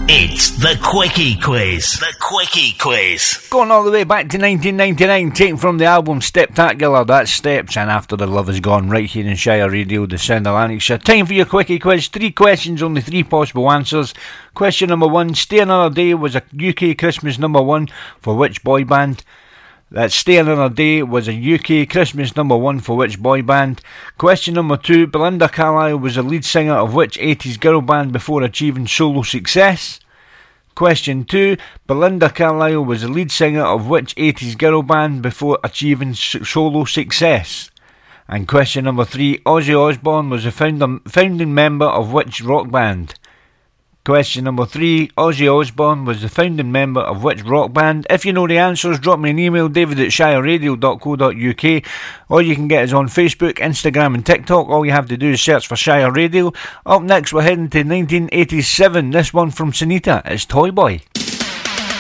It's the Quickie Quiz. The Quickie Quiz. Going all the way back to 1999, taken from the album Steptacular, that's Steps, and After the Love Is Gone, right here in Shire Radio, the Sound of Lanarkshire. Time for your Quickie Quiz. 3 questions, only 3 possible answers. Question number 1, Stay Another Day was a UK Christmas number 1 for which boy band? That Stay Another Day was a UK Christmas number 1 for which boy band? Question number 2, Belinda Carlisle was the lead singer of which 80s girl band before achieving solo success? Question 2, Belinda Carlisle was the lead singer of which 80s girl band before achieving solo success? And question number 3, Ozzy Osbourne was the founding member of which rock band? Question number 3, Ozzy Osbourne was the founding member of which rock band? If you know the answers, drop me an email, david@shireradio.co.uk, or you can get us on Facebook, Instagram and TikTok. All you have to do is search for Shire Radio. Up next, we're heading to 1987. This one from Sunita, it's Toy Boy.